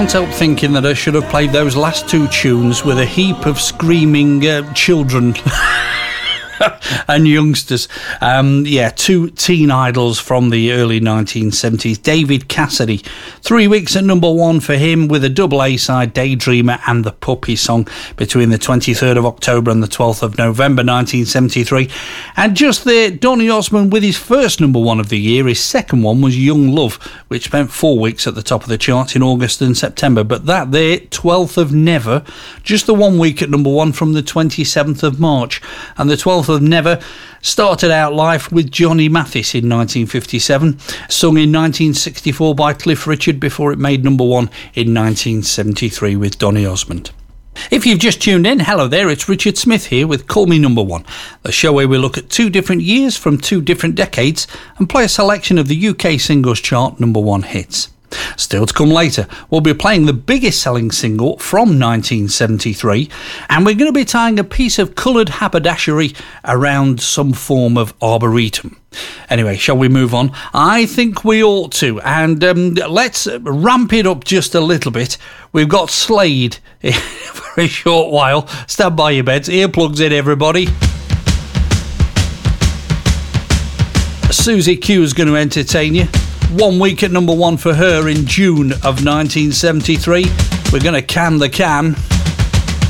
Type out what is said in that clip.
can't help thinking that I should have played those last two tunes with a heap of screaming children and youngsters. Two teen idols from the early 1970s. David Cassidy, 3 weeks at number one for him with a double A-side, Daydreamer and The Puppy Song, between the 23rd of October and the 12th of November 1973. And just there, Donny Osmond with his first number one of the year. His second one was Young Love, which spent 4 weeks at the top of the charts in August and September. But that there, 12th of Never, just the 1 week at number one from the 27th of March. And the 12th of Never started out life with Johnny Mathis in 1957, sung in 1964 by Cliff Richard before it made number one in 1973 with Donny Osmond. If you've just tuned in, hello there, it's Richard Smith here with Call Me Number One, the show where we look at 2 different years from 2 different decades and play a selection of the UK singles chart number one hits. Still to come later, we'll be playing the biggest selling single from 1973, and we're going to be tying a piece of coloured haberdashery around some form of arboretum. Anyway, shall we move on? I think we ought to, and let's ramp it up just a little bit. We've got Slade for a short while. Stand by your beds, earplugs in everybody. Susie Q is going to entertain you. 1 week at number one for her in June of 1973. We're going to can the can.